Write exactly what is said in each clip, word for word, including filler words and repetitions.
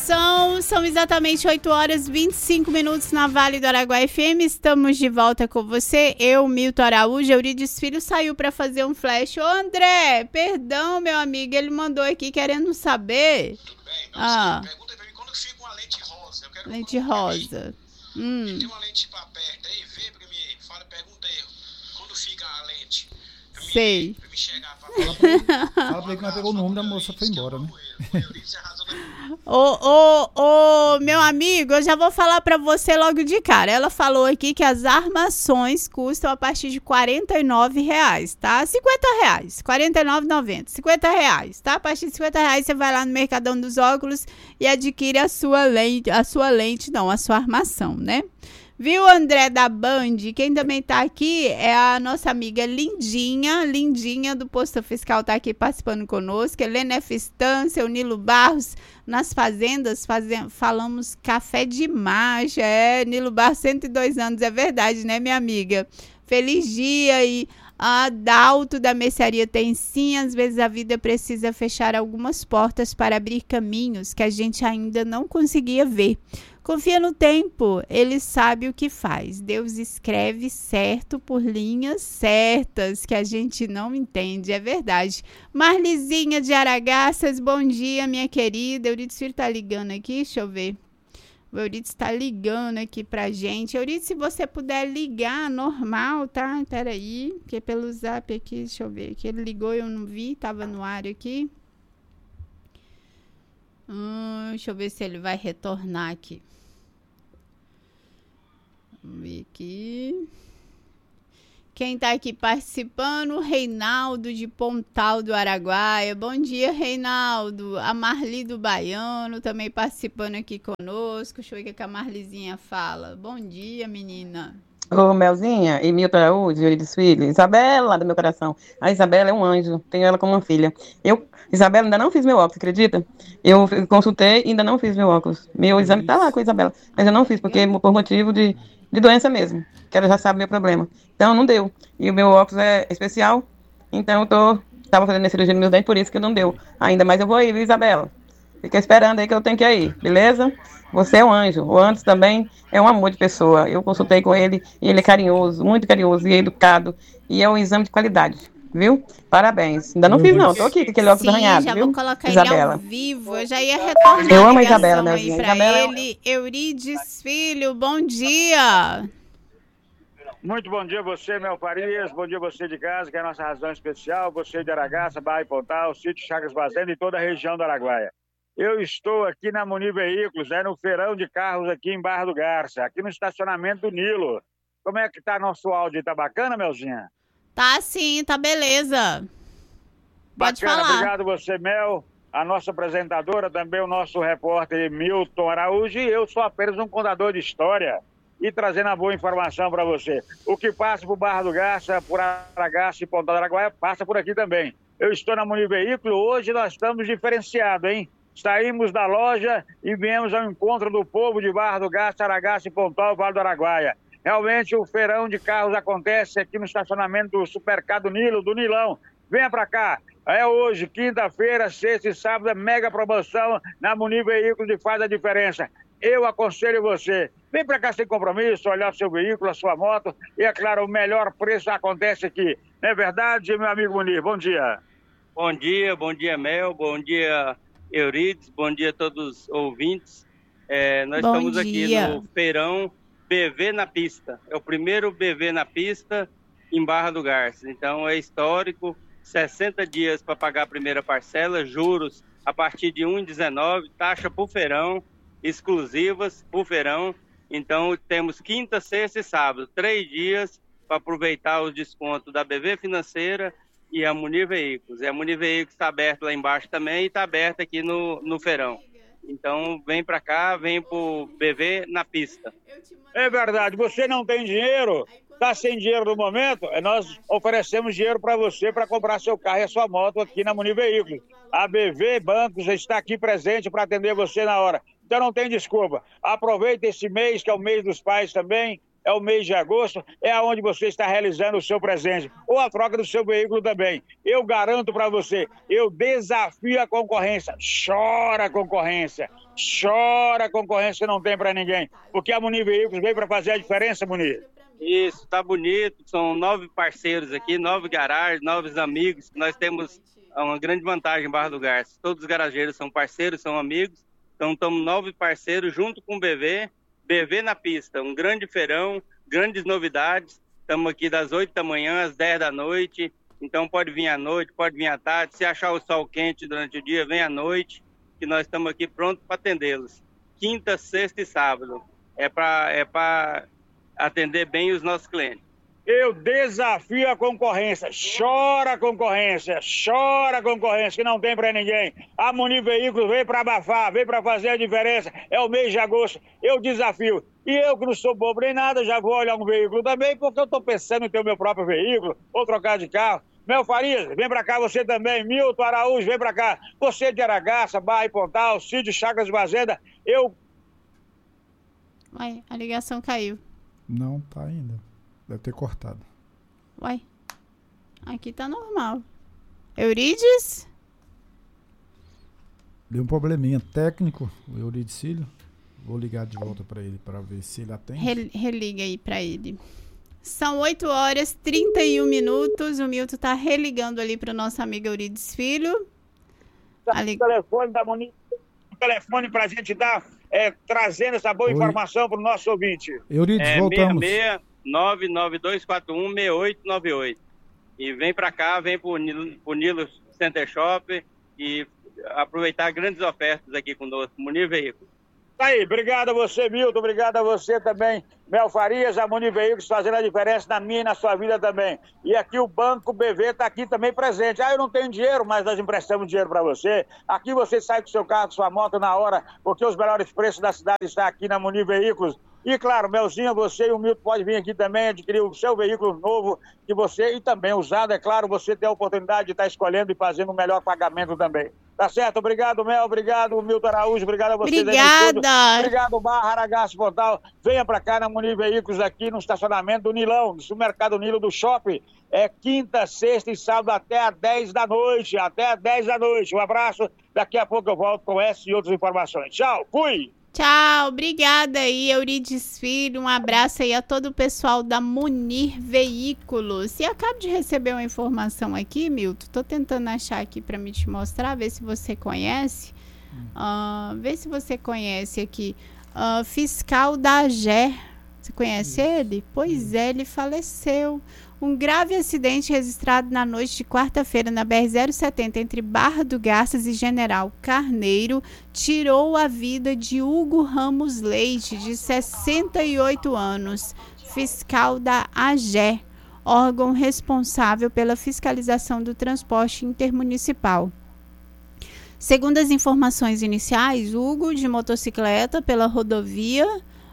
informação, são exatamente oito horas e vinte e cinco minutos na Vale do Araguaia F M. Estamos de volta com você. Eu, Milton Araújo, Eurides Filho saiu para fazer um flash. Ô André, perdão, meu amigo, ele mandou aqui querendo saber. Tudo bem, não ah. sei. Pergunta pra mim quando fica uma lente rosa. Eu quero lente rosa. Hum. Tem uma lente pra perto aí, vê pra mim. Fala, pergunta aí. Quando fica a lente? Pra Sei. Mim, pra me chegar pra Fala pra ele, fala pra ele que nós pegou o nome da moça e foi embora, né? Ô, ô, ô, meu amigo, eu já vou falar pra você logo de cara. Ela falou aqui que as armações custam a partir de quarenta e nove reais, tá? cinquenta reais, quarenta e nove reais e noventa centavos, cinquenta reais, tá? A partir de cinquenta reais você vai lá no Mercadão dos Óculos e adquire a sua lente, a sua lente, não, a sua armação, né? Viu, André da Band? Quem também tá aqui é a nossa amiga Lindinha, Lindinha do Posto Fiscal tá aqui participando conosco. Helena F. Estância, o Nilo Barros, nas fazendas fazem, falamos café de marcha. É, Nilo Barros, cento e dois anos, é verdade, né, minha amiga? Feliz dia. E a Dalto da Mercearia tem sim, às vezes a vida precisa fechar algumas portas para abrir caminhos que a gente ainda não conseguia ver. Confia no tempo, ele sabe o que faz. Deus escreve certo por linhas certas que a gente não entende, é verdade. Marlizinha de Aragaças, bom dia, minha querida. Euridice Filho tá ligando aqui, deixa eu ver. O Euridice tá ligando aqui pra gente. Euridice, se você puder ligar, normal, tá? Peraí, que é pelo zap aqui, deixa eu ver. Que ele ligou, eu não vi, tava no ar aqui. Hum, deixa eu ver se ele vai retornar aqui. Vamos ver aqui. Quem tá aqui participando? Reinaldo de Pontal do Araguaia. Bom dia, Reinaldo. A Marli do Baiano também participando aqui conosco. Deixa eu ver o que a Marlizinha fala. Bom dia, menina. Ô, Melzinha, e Milton Araújo, Euridice Filho, Isabela do meu coração. A Isabela é um anjo, tenho ela como uma filha. Eu, Isabela, ainda não fiz meu óculos, acredita? Eu consultei e ainda não fiz meu óculos. Meu exame tá lá com a Isabela, mas eu não fiz, porque por motivo de, de doença mesmo, que ela já sabe o meu problema. Então não deu. E o meu óculos é especial, então eu tô, tava fazendo a cirurgia nos meus dentes, por isso que não deu ainda. Mas eu vou aí, viu, Isabela? Fica esperando aí que eu tenho que ir, beleza? Você é um anjo. O Anderson também é um amor de pessoa. Eu consultei com ele e ele é carinhoso, muito carinhoso e educado. E é um exame de qualidade, viu? Parabéns. Ainda não fiz, não. Tô aqui com aquele óculos arranhado, já viu? vou colocar Isabela. ele ao vivo. Eu já ia retornar Eu amo a ligação Isabela, né, aí Zinha? pra Isabela é um- ele. Euridice Filho, bom dia. Muito bom dia a você, Mel Farias, bom dia a você de casa, que é a nossa razão especial, você de Aragaça, Barra e Pontal, Sítio Chagas Fazenda e toda a região do Araguaia. Eu estou aqui na Muni Veículos, é no feirão de carros aqui em Barra do Garça, aqui no estacionamento do Nilo. Como é que tá nosso áudio? Tá bacana, Melzinha? Tá sim, tá beleza. Pode Bacana, falar. obrigado você, Mel, a nossa apresentadora, também o nosso repórter Milton Araújo, e eu sou apenas um contador de história e trazendo a boa informação para você. O que passa por Barra do Garça, por Aragaça e Pontal do Araguaia, passa por aqui também. Eu estou na Muni Veículo, hoje nós estamos diferenciados, hein? Saímos da loja e viemos ao encontro do povo de Barra do Garça, Aragaça e Pontal, Vale do Araguaia. Realmente o feirão de carros acontece aqui no estacionamento do Supermercado Nilo, do Nilão. Venha pra cá. É hoje, quinta-feira, sexta e sábado, é mega promoção na Muni Veículos e faz a diferença. Eu aconselho você, vem pra cá sem compromisso, olhar o seu veículo, a sua moto e, é claro, o melhor preço acontece aqui. Não é verdade, meu amigo Munir? Bom dia. Bom dia, bom dia, Mel, bom dia, Euridice, bom dia a todos os ouvintes. É, nós Bom estamos aqui dia. no feirão B V na pista. É o primeiro B V na pista em Barra do Garça. Então é histórico, sessenta dias para pagar a primeira parcela, juros a partir de um vírgula dezenove, taxa por feirão, exclusivas por feirão. Então temos quinta, sexta e sábado, três dias para aproveitar os descontos da B V Financeira e a Muni Veículos. E a Muni Veículos está aberta lá embaixo também e está aberta aqui no, no feirão. Então vem para cá, vem pro B V na pista. É verdade, você não tem dinheiro, está sem dinheiro no momento, nós oferecemos dinheiro para você para comprar seu carro e a sua moto aqui na Muni Veículos. A B V Bancos está aqui presente para atender você na hora. Então não tem desculpa. Aproveita esse mês, que é o mês dos pais também, é o mês de agosto, é onde você está realizando o seu presente, ou a troca do seu veículo também. Eu garanto para você, eu desafio a concorrência. Chora a concorrência, chora a concorrência que não tem para ninguém, porque a Munir Veículos veio para fazer a diferença, Munir. Isso, tá bonito, são nove parceiros aqui, nove garagens, nove amigos, nós temos uma grande vantagem em Barra do Garças, todos os garageiros são parceiros, são amigos, então estamos nove parceiros junto com o B V, B V na pista, um grande feirão, grandes novidades, estamos aqui das oito da manhã às dez da noite, então pode vir à noite, pode vir à tarde, se achar o sol quente durante o dia, vem à noite, que nós estamos aqui prontos para atendê-los, quinta, sexta e sábado, é para é para atender bem os nossos clientes. Eu desafio a concorrência, chora a concorrência, chora a concorrência que não tem para ninguém. A Munir Veículos veio para abafar, veio para fazer a diferença, é o mês de agosto, eu desafio. E eu que não sou bobo nem nada, já vou olhar um veículo também, porque eu estou pensando em ter o meu próprio veículo, ou trocar de carro. Mel Farias, vem para cá você também, Milton Araújo, vem para cá. Você de Aragaça, Barra e Pontal, Cídio Chacras de Fazenda, eu... Uai, a ligação caiu. Não, tá ainda. Deve ter cortado. Uai, aqui tá normal. Eurides? Deu um probleminha técnico, o Eurides Filho. Vou ligar de volta para ele para ver se ele atende. Re- religa aí para ele. São oito horas e trinta e um minutos. O Milton tá religando ali pro nosso amigo Eurides Filho. Ali... O telefone da Munir, o telefone pra gente dar, é, trazendo essa boa Oi. informação pro nosso ouvinte. Eurides, É voltamos. seis seis nove nove dois quatro um seis oito nove oito. E vem para cá, vem pro Nilo, pro Nilo Center Shop e aproveitar grandes ofertas aqui conosco, Munir Veículos. Tá aí, obrigado a você, Milton, obrigado a você também, Mel Farias, a Munir Veículos fazendo a diferença na minha e na sua vida também. E aqui o Banco B V está aqui também presente. Ah, eu não tenho dinheiro, mas nós emprestamos dinheiro para você. Aqui você sai com seu carro, com sua moto na hora, porque os melhores preços da cidade estão aqui na Munir Veículos. E claro, Melzinha, você e o Milton podem vir aqui também adquirir o seu veículo novo que você, e também usado, é claro, você tem a oportunidade de estar escolhendo e fazendo o melhor pagamento também. Tá certo? Obrigado, Mel, obrigado, Milton Araújo, obrigado a vocês. Obrigada. Obrigado, Barra, Aragaça, Pontal. Venha para cá na Munir Veículos, aqui no estacionamento do Nilão, do supermercado Nilo do Shopping. É quinta, sexta e sábado até às dez da noite, até às dez da noite. Um abraço, daqui a pouco eu volto com essa e outras informações. Tchau, fui! Tchau, obrigada aí, Eurides Filho. Um abraço aí a todo o pessoal da Munir Veículos. E acabo de receber uma informação aqui, Milton. Tô tentando achar aqui para me te mostrar, ver se você conhece. Uh, ver se você conhece aqui. Uh, fiscal da A G E. Você conhece ele? Pois é, ele faleceu. Um grave acidente registrado na noite de quarta-feira na B R zero setenta entre Barra do Garças e General Carneiro tirou a vida de Hugo Ramos Leite, de sessenta e oito anos, fiscal da A G E, órgão responsável pela fiscalização do transporte intermunicipal. Segundo as informações iniciais, Hugo, de motocicleta pela rodovia,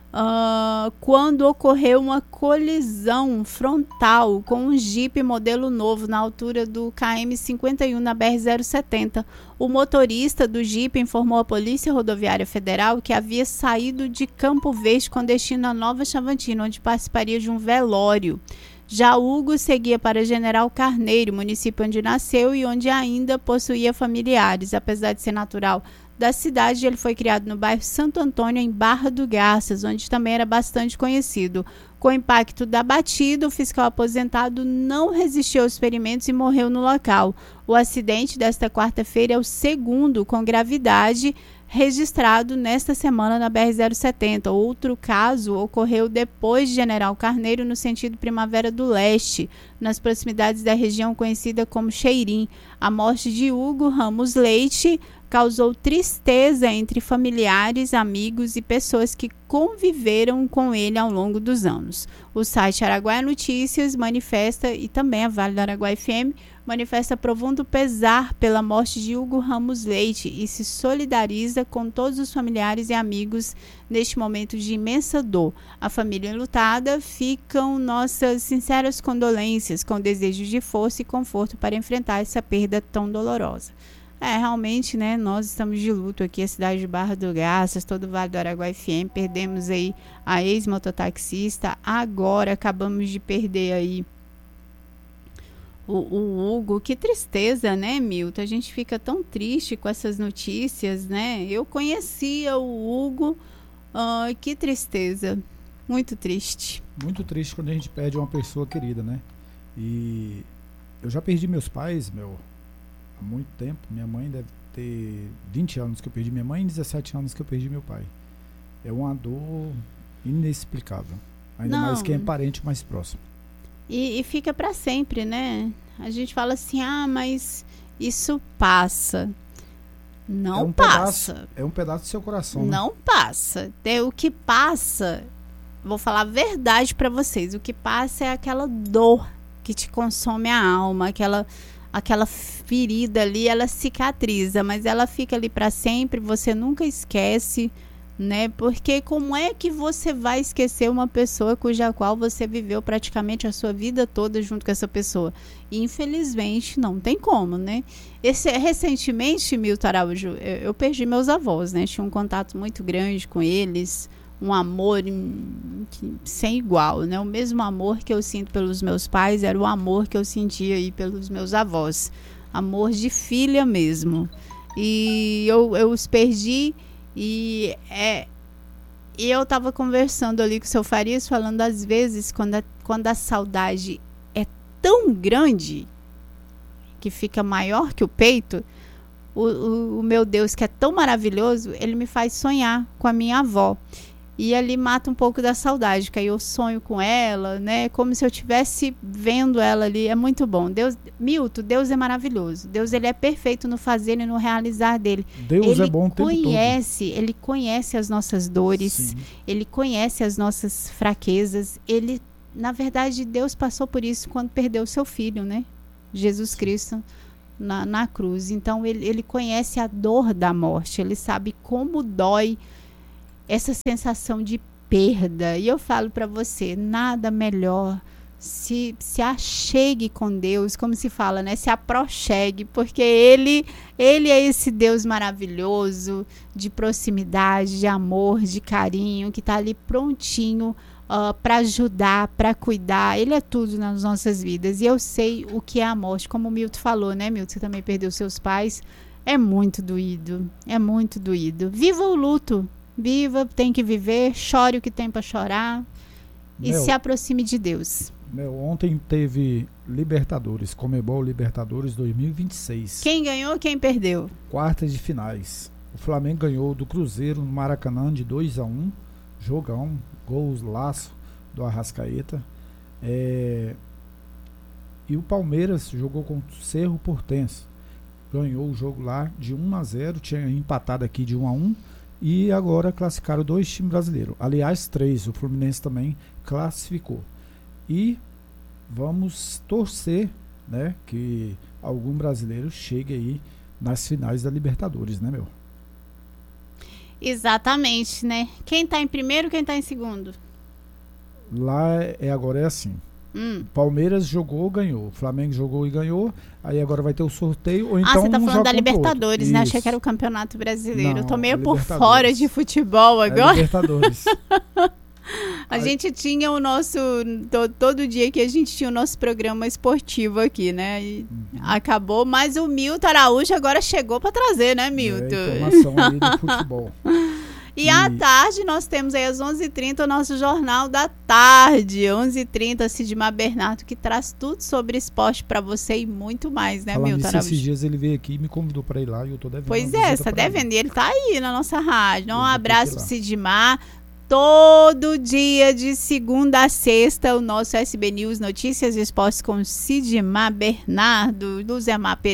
Uh, quando ocorreu uma colisão frontal com um Jeep modelo novo na altura do K M cinquenta e um na B R zero setenta. O motorista do Jeep informou à Polícia Rodoviária Federal que havia saído de Campo Verde com destino a Nova Chavantina, onde participaria de um velório. Já Hugo seguia para General Carneiro, município onde nasceu e onde ainda possuía familiares. Apesar de ser natural da cidade, ele foi criado no bairro Santo Antônio, em Barra do Garças, onde também era bastante conhecido. Com o impacto da batida, o fiscal aposentado não resistiu aos ferimentos e morreu no local. O acidente desta quarta-feira é o segundo com gravidade registrado nesta semana na B R zero setenta. Outro caso ocorreu depois de General Carneiro, no sentido Primavera do Leste, nas proximidades da região conhecida como Xeirim. A morte de Hugo Ramos Leite causou tristeza entre familiares, amigos e pessoas que conviveram com ele ao longo dos anos. O site Araguaia Notícias manifesta, e também a Vale do Araguaia F M, manifesta profundo pesar pela morte de Hugo Ramos Leite e se solidariza com todos os familiares e amigos neste momento de imensa dor. A família enlutada, ficam nossas sinceras condolências, com desejo de força e conforto para enfrentar essa perda tão dolorosa. É, realmente, né, nós estamos de luto aqui, a cidade de Barra do Garças, todo o Vale do Araguaia F M, perdemos aí a ex-mototaxista, agora acabamos de perder aí o, o Hugo. Que tristeza, né, Milton? A gente fica tão triste com essas notícias, né? Eu conhecia o Hugo, uh, que tristeza, muito triste. Muito triste quando a gente perde uma pessoa querida, né? E eu já perdi meus pais, meu, há muito tempo. Minha mãe deve ter vinte anos que eu perdi minha mãe e dezessete anos que eu perdi meu pai. É uma dor inexplicável. Ainda Não. mais quem é parente mais próximo. E, e fica para sempre, né? A gente fala assim, ah, mas isso passa. Não é um passa. Pedaço, é um pedaço do seu coração, né? Não passa. É, o que passa, vou falar a verdade para vocês, o que passa é aquela dor que te consome a alma, aquela, aquela ferida ali, ela cicatriza, mas ela fica ali para sempre, você nunca esquece, né? Porque como é que você vai esquecer uma pessoa cuja qual você viveu praticamente a sua vida toda junto com essa pessoa? Infelizmente, não tem como, né? Esse, recentemente, Milton Araújo, eu, eu perdi meus avós, né? Tinha um contato muito grande com eles, um amor em, que, sem igual, né? O mesmo amor que eu sinto pelos meus pais era o amor que eu sentia aí pelos meus avós. Amor de filha mesmo. E eu, eu os perdi e, é, e eu estava conversando ali com o seu Farias, falando às vezes quando a, quando a saudade é tão grande que fica maior que o peito, o, o, o meu Deus, que é tão maravilhoso, ele me faz sonhar com a minha avó. E ali mata um pouco da saudade, que aí eu sonho com ela, né? Como se eu estivesse vendo ela ali. É muito bom. Deus, Milton, Deus é maravilhoso. Deus, ele é perfeito no fazer e no realizar dele. Deus ele é bom o tempo conhece, todo. Ele conhece as nossas dores. Sim. Ele conhece as nossas fraquezas. Ele, na verdade, Deus passou por isso quando perdeu o seu filho, né? Jesus Cristo na, na cruz. Então, ele, ele conhece a dor da morte. Ele sabe como dói essa sensação de perda. E eu falo para você, nada melhor, se, se achegue com Deus, como se fala, né? Se aproxegue, porque ele, ele é esse Deus maravilhoso, de proximidade, de amor, de carinho, que está ali prontinho uh, para ajudar, para cuidar. Ele é tudo nas nossas vidas. E eu sei o que é a morte, como o Milton falou, né, Milton? Você também perdeu seus pais. É muito doído, é muito doído. Viva o luto. Viva, tem que viver, chore o que tem para chorar e Meu, se aproxime de Deus. Meu, ontem teve Libertadores, Comebol Libertadores dois mil e vinte e seis. Quem ganhou, quem perdeu? Quartas de finais. O Flamengo ganhou do Cruzeiro no Maracanã de dois a um. Jogão, gols, laço do Arrascaeta. É... E o Palmeiras jogou com o Cerro Porteño. Ganhou o jogo lá de um a zero, tinha empatado aqui de um a um. E agora classificaram dois times brasileiros. Aliás, três. O Fluminense também classificou. E vamos torcer, né, que algum brasileiro chegue aí nas finais da Libertadores, né, meu? Exatamente, né? Quem tá em primeiro, quem tá em segundo? Lá é, agora é assim. Hum. Palmeiras jogou, ganhou. Flamengo jogou e ganhou. Aí agora vai ter o sorteio. Ou então ah, você tá um falando da joga contra o Libertadores, outro. né? Isso. Achei que era o Campeonato Brasileiro. Não, Eu tô meio a por Libertadores. fora de futebol agora. É Libertadores. A Aí- gente tinha o nosso... To, todo dia que a gente tinha o nosso programa esportivo aqui, né? E Uhum. acabou, mas o Milton Araújo agora chegou para trazer, né, Milton? É, informação aí do futebol. E, E- à tarde nós temos aí às onze e trinta o nosso Jornal da Tarde. onze e trinta, Sidmar Bernardo, que traz tudo sobre esporte para você e muito mais, né, Falando Milton nisso, Araújo? esses dias ele veio aqui e me convidou para ir lá e eu tô devendo. Pois uma é, visita tá pra ele. devendo. E ele tá aí na nossa rádio. Um Eu vou ter abraço que ir pro lá. Sidmar. Todo dia, de segunda a sexta, o nosso S B News Notícias e Esportes com Sidmar Bernardo, Luzemar Pereira.